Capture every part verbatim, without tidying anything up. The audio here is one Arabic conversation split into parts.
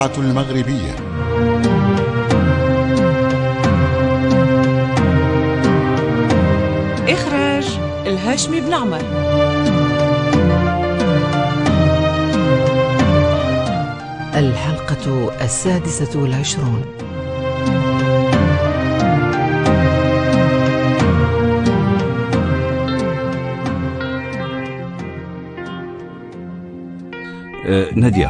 المغربية. إخراج الهاشمي بن عمر. الحلقة السادسة والعشرون. أه نادية،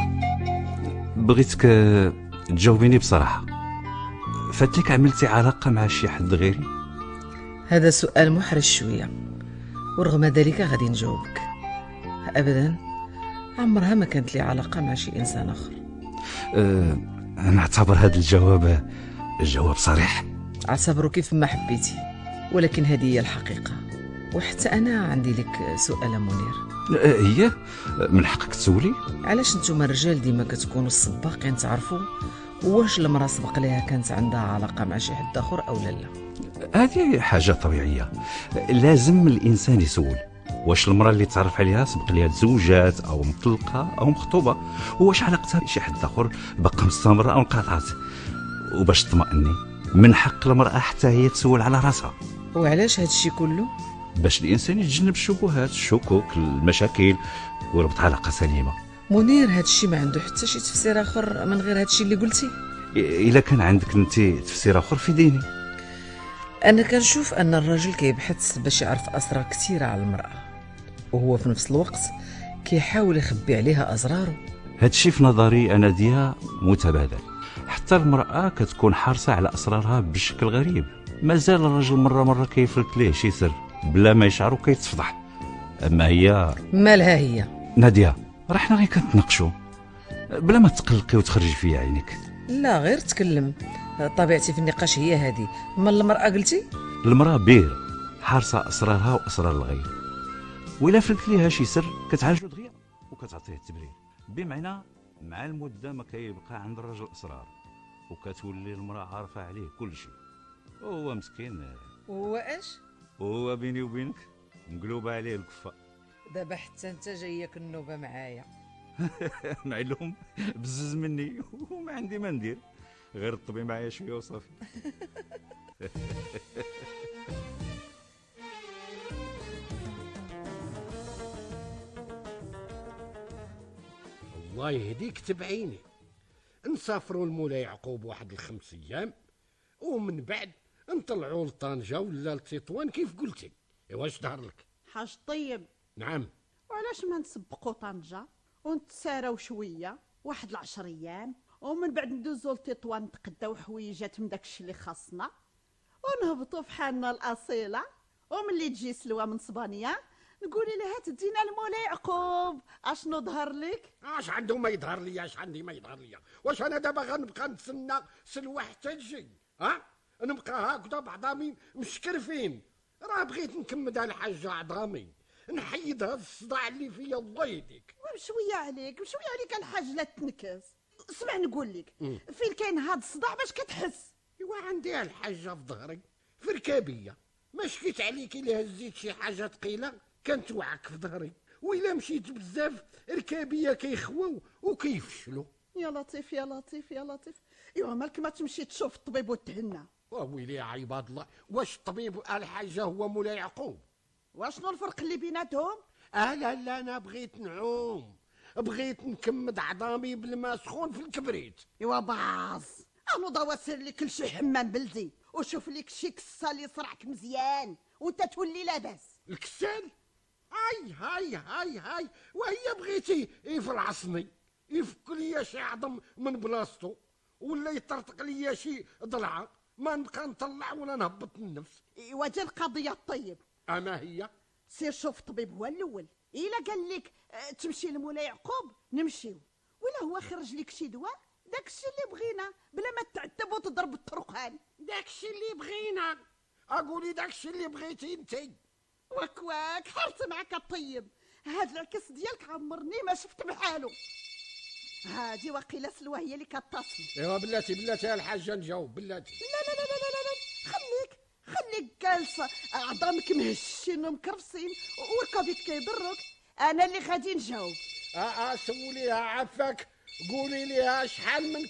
بغيتك تجاوبيني بصراحة، فاتلك عملتي علاقة مع شي حد غيري؟ هذا سؤال محرج شوية، ورغم ذلك غادي نجاوبك. أبدا، عمرها ما كانت لي علاقة مع شي إنسان آخر. أه نعتبر هذا الجواب الجواب صريح. اعتبره كيف ما حبيتي، ولكن هذه هي الحقيقة. وحتى أنا عندي لك سؤال منير. أه هي من حقك تسولي. علاش نتوما الرجال ديما كتكونوا السباقين تعرفوا واش المرأة سبق لها كانت عندها علاقة مع شي حد آخر أو لا لا؟ هذه حاجة طبيعية، لازم الإنسان يسول واش المرأة اللي تعرف عليها سبق لها تزوجات أو مطلقة أو مخطوبة، واش علاقتها بشي حد آخر بقى مستمرة أو انقطعت. وباش تطمئني، من حق المرأة حتى هي تسول على راسها. وعلاش هاد الشي كله؟ باش الإنسان يتجنب الشبهات، الشكوك، المشاكل، ويربط علاقة سليمة. منير، هاد الشي ما عنده حتى شي تفسير آخر من غير هاد الشي اللي قلتي؟ إلا كان عندك انت تفسير آخر في ديني. أنا كنشوف أن الرجل كيبحث باش يعرف أسرار كثيرة على المرأة، وهو في نفس الوقت كيحاول يخبي عليها أسراره. هادشي في نظري أنا ديا متبادل. حتى المرأة كتكون حارسة على أسرارها بشكل غريب، مازال الرجل مرة مرة كيفلت ليه شي سر بلا ما يشعر وكيتفضح. أما هي مالها هي؟ نادية، راه حنا غير كنتناقشوا بلا ما تقلقي وتخرجي فيا عينك. لا، غير تكلم. طبيعتي في النقاش هي هذه. ما المرأة قلتي؟ المرأة بير حارسة أسرارها وأسرار الغير، وإلا فلت ليها شي سر كتعالجو دغيا وكتعطيه التبرير. بمعنى مع المدة ما كيبقى عند الرجل أسرار، وكتولي المرأة عارفة عليه كل شيء، وهو مسكين. وهو اش؟ وهو بيني وبينك مقلوبة عليه الكفة. دابا حتى انت جايك النوبة معايا. معلوم بزز مني وما عندي ما ندير غير الطبي معايا شويه وصافي. الله يهديك تبعيني. نسافروا لمولاي يعقوب واحد الخمس ايام، ومن بعد نطلعوا لطنجة ولا لتطوان كيف قلتي. واش ظهر لك؟ حاج طيب. نعم. وعلاش ما نسبقوا طنجة ونتساراو شويه واحد العشر ايام، ومن بعد ندوزو لتطوان نتقداو حويجات من داكشي اللي خاصنا، ونهبطوا في حالنا الاصيله، وملي تجي سلوى من صبانيه نقولي لها تدينا لمولاي يعقوب. اشنو ظهر لك؟ اش عنده ما يظهر لي؟ اش عندي ما يظهر لي؟ واش انا دابا غنبقى نتسنى سلوى حتى تجي؟ ها نبقى هكذا بعضامي مشكرفين؟ راه بغيت نكمل الحاجه عظامي، نحيد هذا الصداع اللي فيا. الله يهديك. بشويه عليك بشويه عليك الحاج، لا تنكس. اسمع نقول لك، فين كاين هذا الصداع باش كتحس؟ ايوا عندي الحاجه في ظهري في ركابيه، ما شكيت عليك الا هزيت شي حاجه ثقيله كانت وعك في ظهري، والا مشيت بزاف ركابيه كيخواو وكيفشلوا. يا لطيف يا لطيف يا لطيف. ايوا مالك ما تمشي تشوف الطبيب وتهنى؟ ويلي يا عباد الله، واش الطبيب الحاجه هو مولاي يعقوب؟ واشنو الفرق اللي بيناتهم؟ اه لا لا، انا بغيت نعوم، بغيت نكمد عظامي بالماء سخون في الكبريت. ايوا باص، انو ضوا سير لي كل شي حمام بلدي، وشوف لك شي كسه اللي يصرعك مزيان وانت تولي لاباس. الكسال؟ هاي هاي هاي هاي، وهي بغيتي يفرعصني، يفك ليا شي عظم من بلاصتو، ولا يطرطق ليا شي ضلعه، ما نبقى نطلع ولا نهبط النفس. ايوا جا القضيه الطيب. اما هي سير شوف الطبيب هو الاول، الا قال لك اه تمشي لمولاي يعقوب نمشيو، ولا هو خرج لك شي دواء داكشي اللي بغينا بلا ما تعتب وتضرب الطرقان. داكشي اللي بغينا؟ اقولي داكشي اللي بغيتي انتي. واك واك حرت معك الطيب، هاد العكس ديالك عمرني ما شفت بحالو. هادي واقيلا سلوى هي اللي كتصل. ايوا بلاتي بلاتي الحاجه نجاوب بلاتي. لا لا لا لا لا لا، خليك خليك جالسه، عظامك مهشين ومكرفسين وركبك كيضرك، انا اللي غادي نجاوب. اه اه سوليها عفاك قولي ليها شحال من